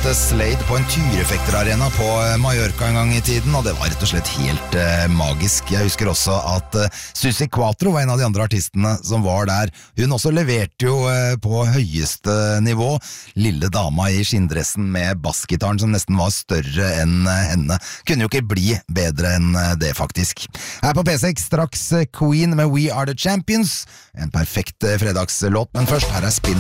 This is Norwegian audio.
spilte Slade på en tyrefekterarena på Mallorca en gang i tiden, og det var rett og slett helt magisk. Jeg husker også at Susi Quatro var en av de andre artistene som var der. Hun også leverte jo på høyeste nivå. Lille dama i skinndressen med bassgitaren som nesten var større enn henne. Kunne jo ikke bli bedre enn det faktisk. Her på P6 straks Queen med We Are The Champions. En perfekt fredagslåt, men først her er Spin.